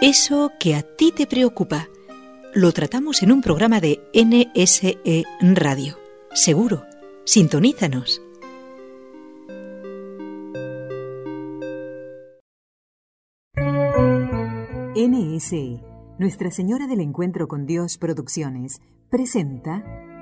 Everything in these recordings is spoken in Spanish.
Eso que a ti te preocupa, lo tratamos en un programa de NSE Radio. Seguro, sintonízanos. NSE, Nuestra Señora del Encuentro con Dios Producciones, presenta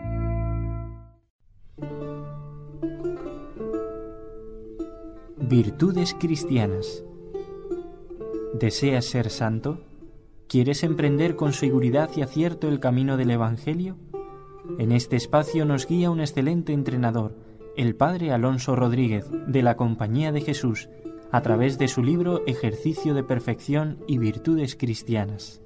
Virtudes cristianas. ¿Deseas ser santo? ¿Quieres emprender con seguridad y acierto el camino del Evangelio? En este espacio nos guía un excelente entrenador, el Padre Alonso Rodríguez, de la Compañía de Jesús, a través de su libro Ejercicio de Perfección y Virtudes Cristianas.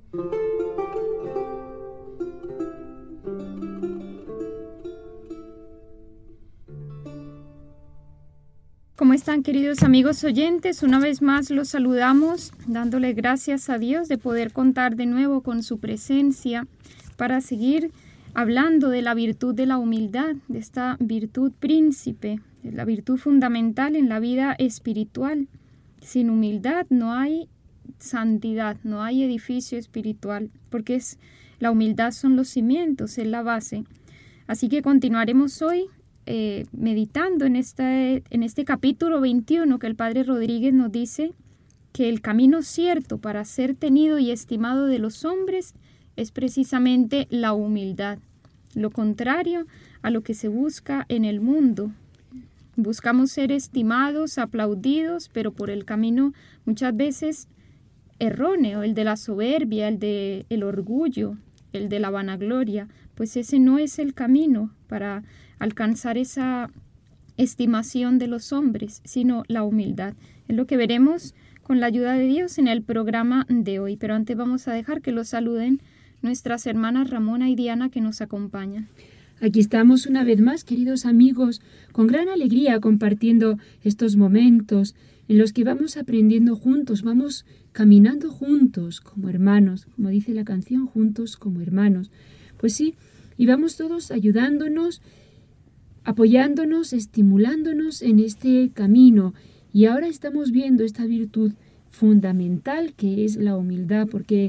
¿Cómo están, queridos amigos oyentes? Una vez más los saludamos, dándole gracias a Dios de poder contar de nuevo con su presencia para seguir hablando de la virtud de la humildad, de esta virtud príncipe, de la virtud fundamental en la vida espiritual. Sin humildad no hay santidad, no hay edificio espiritual, porque la humildad son los cimientos, es la base. Así que continuaremos hoy meditando en este capítulo 21 que el Padre Rodríguez nos dice que el camino cierto para ser tenido y estimado de los hombres es precisamente la humildad, lo contrario a lo que se busca en el mundo. Buscamos ser estimados, aplaudidos, pero por el camino muchas veces erróneo, el de la soberbia, el del orgullo, el de la vanagloria, pues ese no es el camino para alcanzar esa estimación de los hombres, sino la humildad. Es lo que veremos con la ayuda de Dios en el programa de hoy. Pero antes vamos a dejar que los saluden nuestras hermanas Ramona y Diana que nos acompañan. Aquí estamos una vez más, queridos amigos, con gran alegría compartiendo estos momentos en los que vamos aprendiendo juntos, vamos caminando juntos como hermanos, como dice la canción, juntos como hermanos. Pues sí, y vamos todos ayudándonos, apoyándonos, estimulándonos en este camino. Y ahora estamos viendo esta virtud fundamental que es la humildad, porque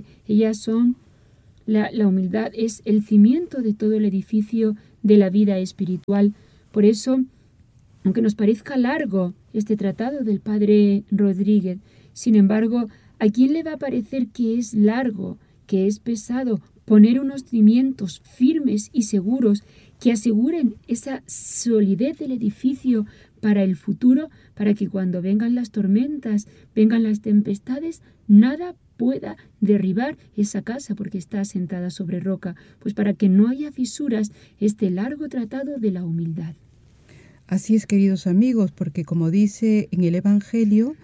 la humildad es el cimiento de todo el edificio de la vida espiritual. Por eso, aunque nos parezca largo este tratado del Padre Rodríguez, sin embargo, ¿a quién le va a parecer que es largo, que es pesado poner unos cimientos firmes y seguros que aseguren esa solidez del edificio para el futuro, para que cuando vengan las tormentas, vengan las tempestades, nada pueda derribar esa casa porque está asentada sobre roca? Pues para que no haya fisuras, este largo tratado de la humildad. Así es, queridos amigos, porque como dice en el Evangelio,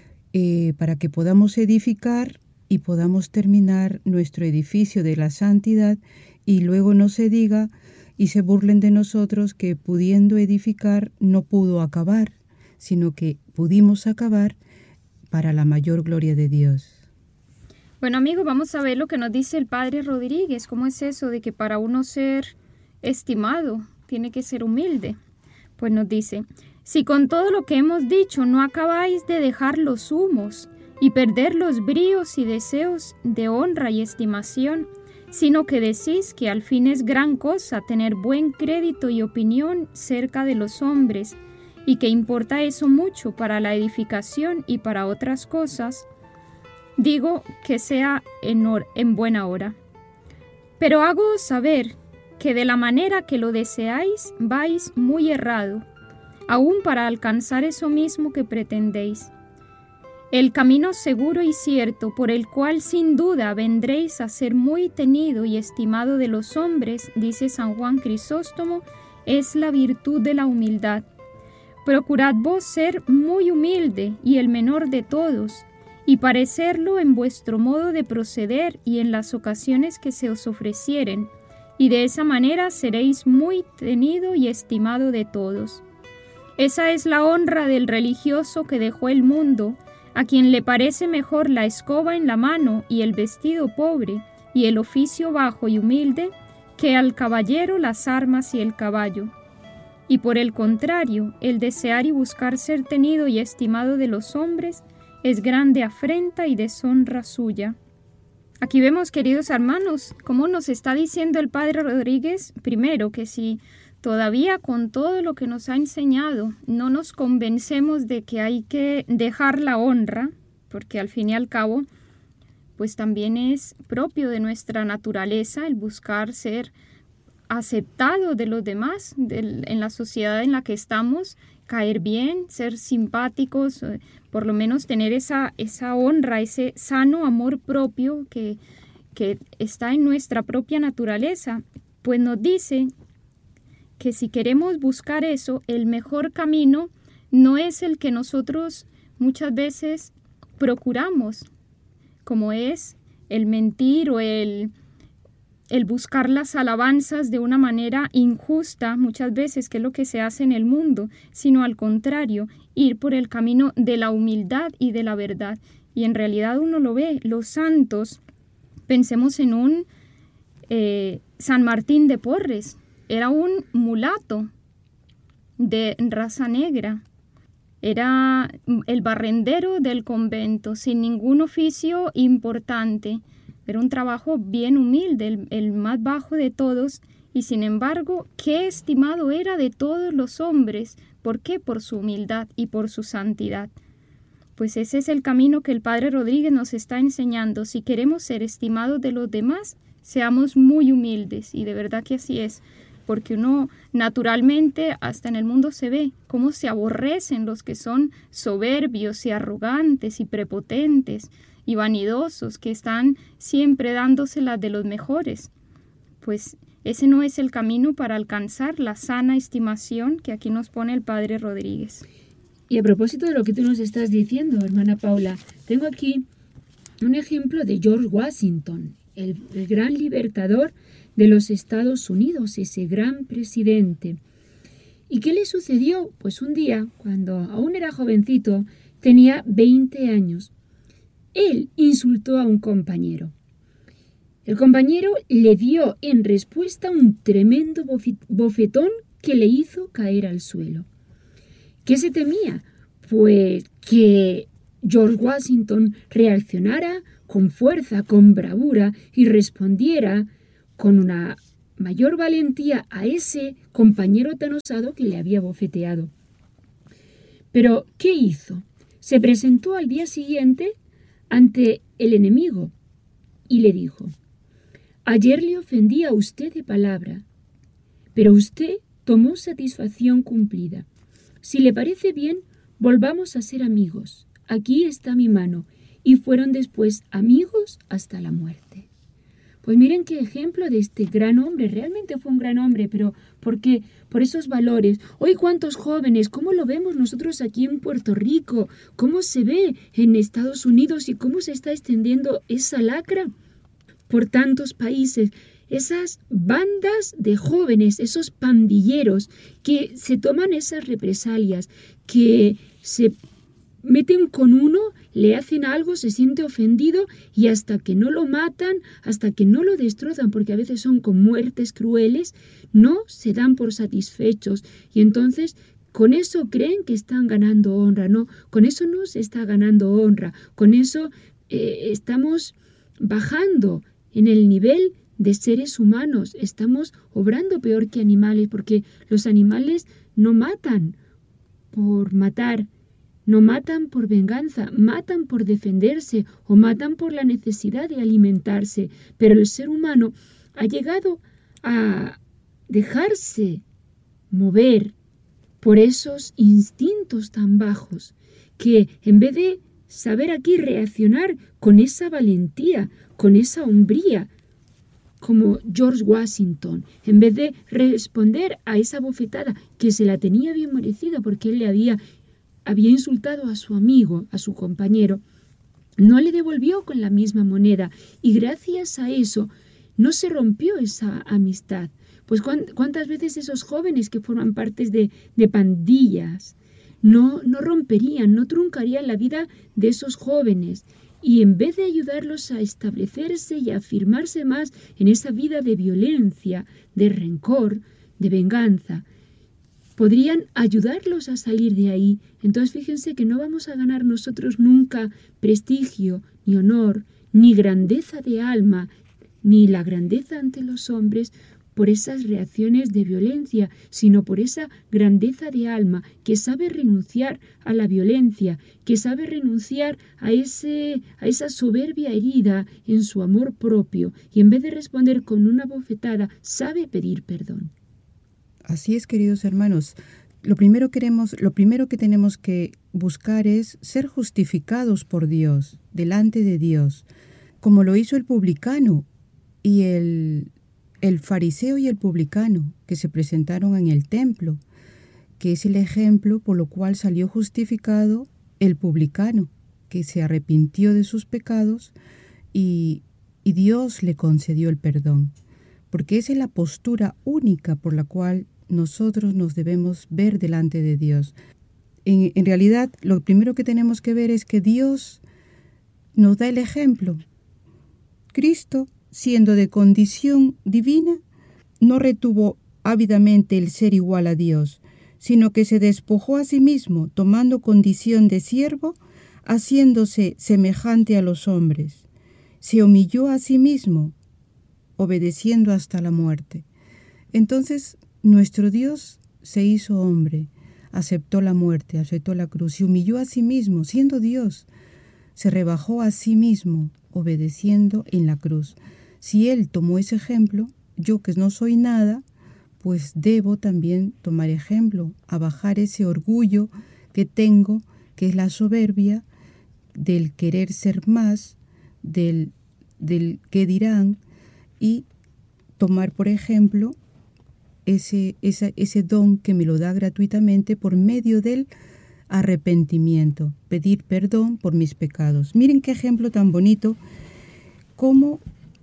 para que podamos edificar y podamos terminar nuestro edificio de la santidad, y luego no se diga y se burlen de nosotros que pudiendo edificar no pudo acabar, sino que pudimos acabar para la mayor gloria de Dios. Bueno, amigos, vamos a ver lo que nos dice el Padre Rodríguez. ¿Cómo es eso de que para uno ser estimado tiene que ser humilde? Pues nos dice: si con todo lo que hemos dicho no acabáis de dejar los humos y perder los bríos y deseos de honra y estimación, sino que decís que al fin es gran cosa tener buen crédito y opinión cerca de los hombres, y que importa eso mucho para la edificación y para otras cosas, digo que sea en buena hora. Pero hago saber que de la manera que lo deseáis vais muy errado, aún para alcanzar eso mismo que pretendéis. El camino seguro y cierto por el cual sin duda vendréis a ser muy tenido y estimado de los hombres, dice San Juan Crisóstomo, es la virtud de la humildad. Procurad vos ser muy humilde y el menor de todos, y parecerlo en vuestro modo de proceder y en las ocasiones que se os ofrecieren, y de esa manera seréis muy tenido y estimado de todos. Esa es la honra del religioso que dejó el mundo, a quien le parece mejor la escoba en la mano y el vestido pobre y el oficio bajo y humilde, que al caballero las armas y el caballo. Y por el contrario, el desear y buscar ser tenido y estimado de los hombres es grande afrenta y deshonra suya. Aquí vemos, queridos hermanos, cómo nos está diciendo el Padre Rodríguez, primero, que si todavía con todo lo que nos ha enseñado no nos convencemos de que hay que dejar la honra, porque al fin y al cabo, pues también es propio de nuestra naturaleza el buscar ser aceptado de los demás, en la sociedad en la que estamos, caer bien, ser simpáticos, por lo menos tener esa honra, ese sano amor propio que está en nuestra propia naturaleza. Pues nos dice que si queremos buscar eso, el mejor camino no es el que nosotros muchas veces procuramos, como es el mentir o el buscar las alabanzas de una manera injusta, muchas veces, que es lo que se hace en el mundo, sino al contrario, ir por el camino de la humildad y de la verdad. Y en realidad uno lo ve, los santos, pensemos en un San Martín de Porres, era un mulato de raza negra, era el barrendero del convento, sin ningún oficio importante. Era un trabajo bien humilde, el más bajo de todos, y sin embargo, qué estimado era de todos los hombres. ¿Por qué? Por su humildad y por su santidad. Pues ese es el camino que el Padre Rodríguez nos está enseñando. Si queremos ser estimados de los demás, seamos muy humildes, y de verdad que así es, porque uno naturalmente, hasta en el mundo se ve cómo se aborrecen los que son soberbios y arrogantes y prepotentes y vanidosos, que están siempre dándoselas de los mejores. Pues ese no es el camino para alcanzar la sana estimación que aquí nos pone el Padre Rodríguez. Y a propósito de lo que tú nos estás diciendo, hermana Paula, tengo aquí un ejemplo de George Washington, el gran libertador de los Estados Unidos, ese gran presidente. ¿Y qué le sucedió? Pues un día, cuando aún era jovencito, tenía 20 años, él insultó a un compañero. El compañero le dio en respuesta un tremendo bofetón que le hizo caer al suelo. ¿Qué se temía? Pues que George Washington reaccionara con fuerza, con bravura, y respondiera con una mayor valentía a ese compañero tan osado que le había bofeteado. Pero, ¿qué hizo? Se presentó al día siguiente ante el enemigo y le dijo: ayer le ofendí a usted de palabra, pero usted tomó satisfacción cumplida. Si le parece bien, volvamos a ser amigos. Aquí está mi mano. Y fueron después amigos hasta la muerte. Pues miren qué ejemplo de este gran hombre. Realmente fue un gran hombre, pero ¿por qué? Por esos valores. Hoy cuántos jóvenes, cómo lo vemos nosotros aquí en Puerto Rico, cómo se ve en Estados Unidos y cómo se está extendiendo esa lacra por tantos países. Esas bandas de jóvenes, esos pandilleros que se toman esas represalias, que se meten con uno, le hacen algo, se siente ofendido y hasta que no lo matan, hasta que no lo destrozan, porque a veces son con muertes crueles, no se dan por satisfechos y entonces con eso creen que están ganando honra. No, con eso no se está ganando honra, con eso estamos bajando en el nivel de seres humanos, estamos obrando peor que animales, porque los animales no matan por matar, no matan por venganza, matan por defenderse o matan por la necesidad de alimentarse. Pero el ser humano ha llegado a dejarse mover por esos instintos tan bajos que en vez de saber aquí reaccionar con esa valentía, con esa hombría, como George Washington, en vez de responder a esa bofetada que se la tenía bien merecida porque él le había insultado a su amigo, a su compañero, no le devolvió con la misma moneda y gracias a eso no se rompió esa amistad. Pues cuántas veces esos jóvenes que forman parte de pandillas no romperían, no truncarían la vida de esos jóvenes y en vez de ayudarlos a establecerse y a afirmarse más en esa vida de violencia, de rencor, de venganza, podrían ayudarlos a salir de ahí. Entonces fíjense que no vamos a ganar nosotros nunca prestigio, ni honor, ni grandeza de alma, ni la grandeza ante los hombres por esas reacciones de violencia, sino por esa grandeza de alma que sabe renunciar a la violencia, que sabe renunciar a esa soberbia herida en su amor propio, y en vez de responder con una bofetada, sabe pedir perdón. Así es, queridos hermanos. Lo primero que tenemos que buscar es ser justificados por Dios, delante de Dios, como lo hizo el publicano y el fariseo y el publicano que se presentaron en el templo, que es el ejemplo por lo cual salió justificado el publicano, que se arrepintió de sus pecados y Dios le concedió el perdón, porque esa es la postura única por la cual nosotros nos debemos ver delante de Dios. En realidad, lo primero que tenemos que ver es que Dios nos da el ejemplo. Cristo, siendo de condición divina, no retuvo ávidamente el ser igual a Dios, sino que se despojó a sí mismo, tomando condición de siervo, haciéndose semejante a los hombres. Se humilló a sí mismo, obedeciendo hasta la muerte. Entonces, nuestro Dios se hizo hombre, aceptó la muerte, aceptó la cruz, se humilló a sí mismo, siendo Dios. Se rebajó a sí mismo, obedeciendo en la cruz. Si Él tomó ese ejemplo, yo que no soy nada, pues debo también tomar ejemplo, a bajar ese orgullo que tengo, que es la soberbia, del querer ser más, del qué dirán, y tomar, por ejemplo, ese don que me lo da gratuitamente por medio del arrepentimiento, pedir perdón por mis pecados. Miren qué ejemplo tan bonito, como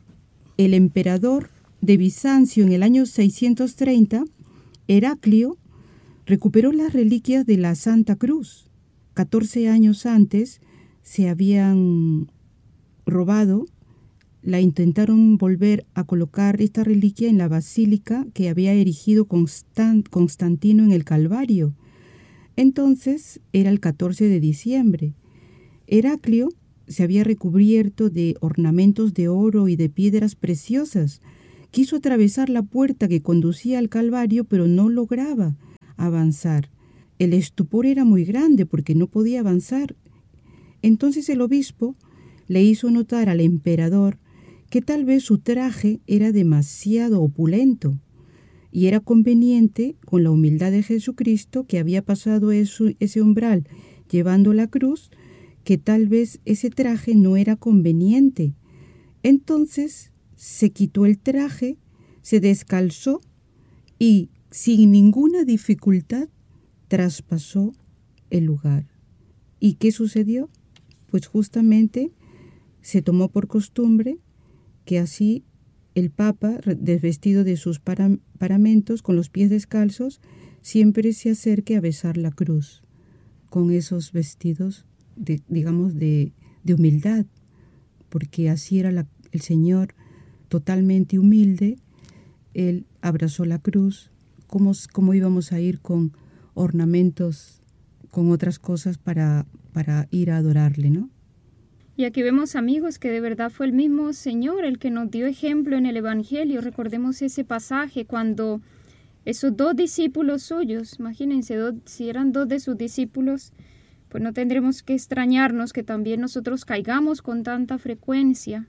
el emperador de Bizancio en el año 630, Heraclio, recuperó las reliquias de la Santa Cruz. 14 años antes se habían robado, la intentaron volver a colocar esta reliquia en la basílica que había erigido Constantino en el Calvario. Entonces era el 14 de diciembre. Heraclio se había recubierto de ornamentos de oro y de piedras preciosas. Quiso atravesar la puerta que conducía al Calvario, pero no lograba avanzar. El estupor era muy grande porque no podía avanzar. Entonces el obispo le hizo notar al emperador que tal vez su traje era demasiado opulento y era conveniente, con la humildad de Jesucristo, que había pasado ese umbral llevando la cruz, que tal vez ese traje no era conveniente. Entonces se quitó el traje, se descalzó y, sin ninguna dificultad, traspasó el lugar. ¿Y qué sucedió? Pues justamente se tomó por costumbre que así el Papa, desvestido de sus paramentos, con los pies descalzos, siempre se acerque a besar la cruz, con esos vestidos de humildad, porque así era el Señor, totalmente humilde. Él abrazó la cruz. ¿Cómo íbamos a ir con ornamentos, con otras cosas para ir a adorarle, no? Y aquí vemos, amigos, que de verdad fue el mismo Señor el que nos dio ejemplo en el Evangelio. Recordemos ese pasaje cuando esos 2 discípulos suyos, imagínense, si eran 2 de sus discípulos, pues no tendremos que extrañarnos que también nosotros caigamos con tanta frecuencia.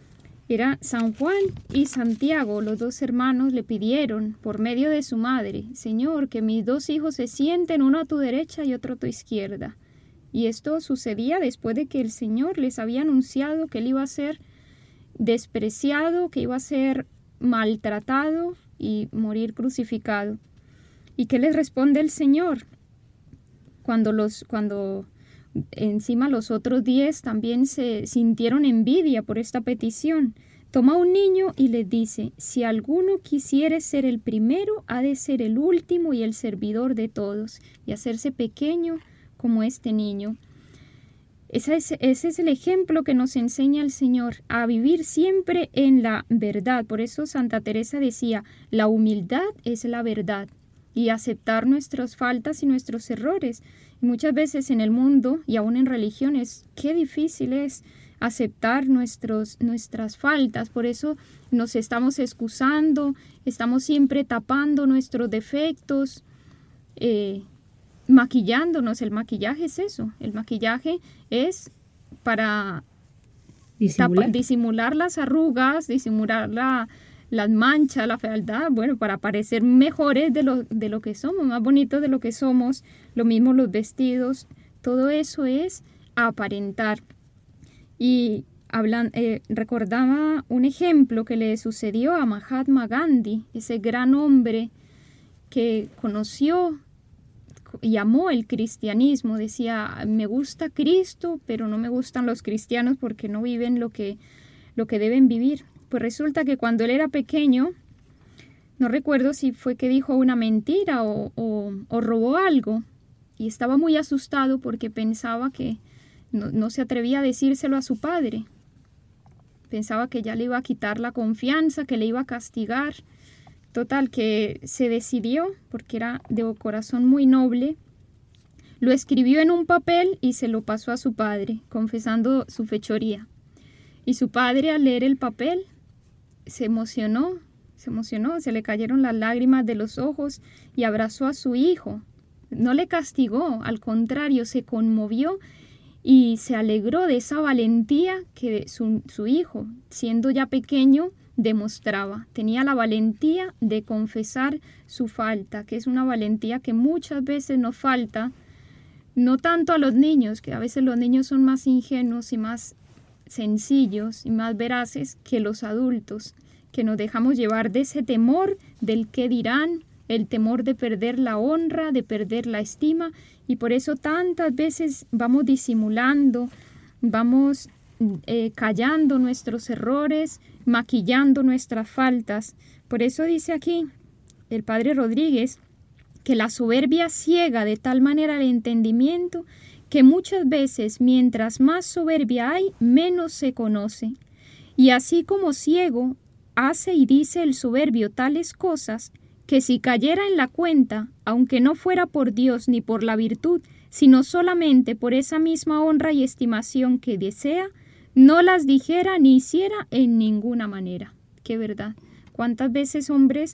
Era San Juan y Santiago, los 2 hermanos, le pidieron por medio de su madre: Señor, que mis 2 hijos se sienten, uno a tu derecha y otro a tu izquierda. Y esto sucedía después de que el Señor les había anunciado que Él iba a ser despreciado, que iba a ser maltratado y morir crucificado. ¿Y qué les responde el Señor? Cuando encima los otros 10 también se sintieron envidia por esta petición. Toma un niño y les dice: si alguno quisiere ser el primero, ha de ser el último y el servidor de todos, y hacerse pequeño como este niño. Ese es el ejemplo que nos enseña el Señor, a vivir siempre en la verdad. Por eso Santa Teresa decía: la humildad es la verdad. y aceptar nuestras faltas y nuestros errores. Y muchas veces en el mundo y aún en religiones, qué difícil es aceptar nuestras faltas. Por eso nos estamos excusando, estamos siempre tapando nuestros defectos, maquillándonos. El maquillaje es eso. El maquillaje es para disimular las arrugas, disimular las manchas, la fealdad, bueno, para parecer mejores de lo que somos, más bonitos de lo que somos. Lo mismo los vestidos, todo eso es aparentar. Y recordaba un ejemplo que le sucedió a Mahatma Gandhi, ese gran hombre que conoció y amó el cristianismo. Decía, me gusta Cristo, pero no me gustan los cristianos porque no viven lo que deben vivir. Pues resulta que cuando él era pequeño, no recuerdo si fue que dijo una mentira o robó algo, y estaba muy asustado porque pensaba que no se atrevía a decírselo a su padre. Pensaba que ya le iba a quitar la confianza, que le iba a castigar. Total, que se decidió, porque era de corazón muy noble, lo escribió en un papel y se lo pasó a su padre, confesando su fechoría. Y su padre, al leer el papel, se emocionó, se le cayeron las lágrimas de los ojos y abrazó a su hijo. No le castigó, al contrario, se conmovió y se alegró de esa valentía que su hijo, siendo ya pequeño, demostraba. Tenía la valentía de confesar su falta, que es una valentía que muchas veces nos falta, no tanto a los niños, que a veces los niños son más ingenuos y más sencillos y más veraces que los adultos, que nos dejamos llevar de ese temor del qué dirán, el temor de perder la honra, de perder la estima, y por eso tantas veces vamos disimulando, vamos callando nuestros errores, maquillando nuestras faltas. Por eso dice aquí el padre Rodríguez que la soberbia ciega de tal manera el entendimiento que muchas veces mientras más soberbia hay, menos se conoce. Y así como ciego, hace y dice el soberbio tales cosas que si cayera en la cuenta, aunque no fuera por Dios ni por la virtud, sino solamente por esa misma honra y estimación que desea, no las dijera ni hiciera en ninguna manera. ¡Qué verdad! ¿Cuántas veces hombres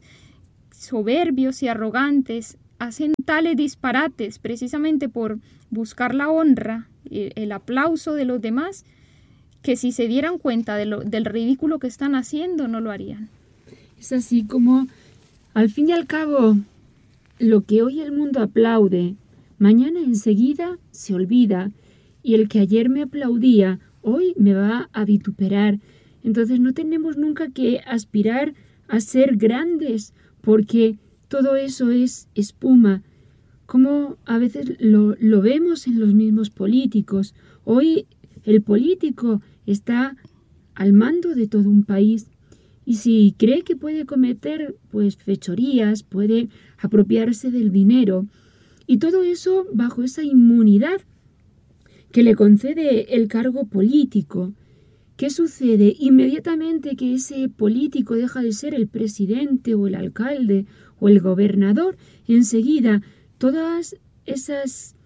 soberbios y arrogantes hacen tales disparates precisamente por buscar la honra, el aplauso de los demás, que si se dieran cuenta del ridículo que están haciendo, no lo harían? Es así como, al fin y al cabo, lo que hoy el mundo aplaude, mañana enseguida se olvida, y el que ayer me aplaudía, hoy me va a vituperar. Entonces no tenemos nunca que aspirar a ser grandes, porque todo eso es espuma. Como a veces lo vemos en los mismos políticos. Hoy el político está al mando de todo un país, y si cree que puede cometer fechorías, puede apropiarse del dinero, y todo eso bajo esa inmunidad que le concede el cargo político. ¿Qué sucede? Inmediatamente que ese político deja de ser el presidente o el alcalde o el gobernador, enseguida todas esas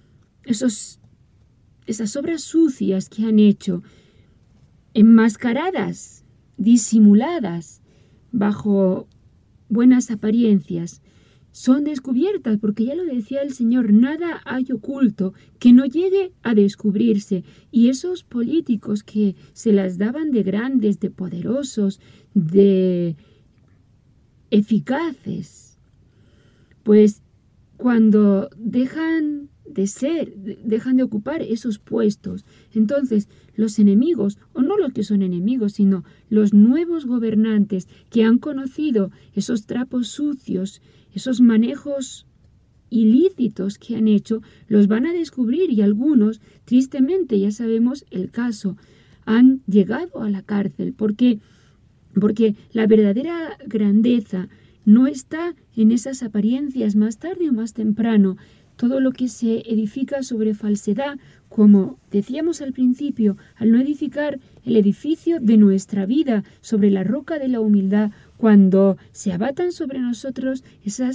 obras sucias que han hecho, enmascaradas, disimuladas bajo buenas apariencias, son descubiertas, porque ya lo decía el Señor, nada hay oculto que no llegue a descubrirse. Y esos políticos que se las daban de grandes, de poderosos, de eficaces, pues cuando dejan de ocupar esos puestos, entonces los enemigos, o no los que son enemigos, sino los nuevos gobernantes que han conocido esos trapos sucios, esos manejos ilícitos que han hecho, los van a descubrir, y algunos, tristemente, ya sabemos el caso, han llegado a la cárcel. ¿Por qué? Porque la verdadera grandeza no está en esas apariencias. Más tarde o más temprano, todo lo que se edifica sobre falsedad, como decíamos al principio, al no edificar el edificio de nuestra vida sobre la roca de la humildad, cuando se abatan sobre nosotros esas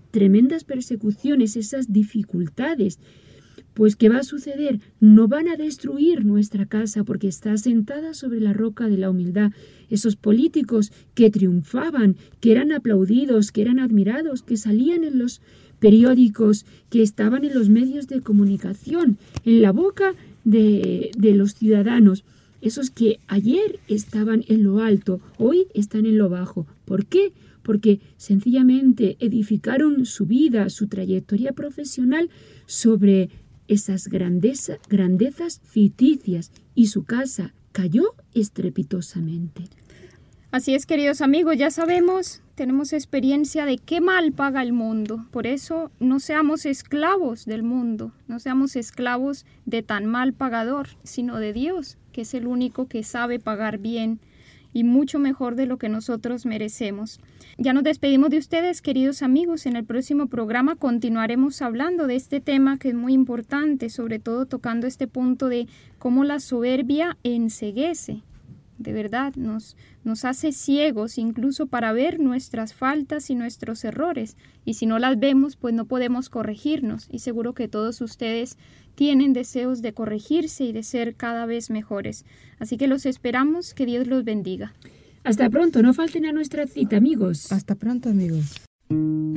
tremendas persecuciones, esas dificultades. Pues ¿qué va a suceder? No van a destruir nuestra casa porque está asentada sobre la roca de la humildad. Esos políticos que triunfaban, que eran aplaudidos, que eran admirados, que salían en los periódicos, que estaban en los medios de comunicación, en la boca de los ciudadanos. Esos que ayer estaban en lo alto, hoy están en lo bajo. ¿Por qué? Porque sencillamente edificaron su vida, su trayectoria profesional sobre esas grandezas ficticias, y su casa cayó estrepitosamente. Así es, queridos amigos, ya sabemos, tenemos experiencia de qué mal paga el mundo. Por eso no seamos esclavos del mundo, no seamos esclavos de tan mal pagador, sino de Dios, que es el único que sabe pagar bien y mucho mejor de lo que nosotros merecemos. Ya nos despedimos de ustedes, queridos amigos. En el próximo programa continuaremos hablando de este tema que es muy importante, sobre todo tocando este punto de cómo la soberbia enceguece. De verdad, nos hace ciegos incluso para ver nuestras faltas y nuestros errores. Y si no las vemos, pues no podemos corregirnos. Y seguro que todos ustedes tienen deseos de corregirse y de ser cada vez mejores. Así que los esperamos. Que Dios los bendiga. Hasta pronto. No falten a nuestra cita, amigos. Hasta pronto, amigos.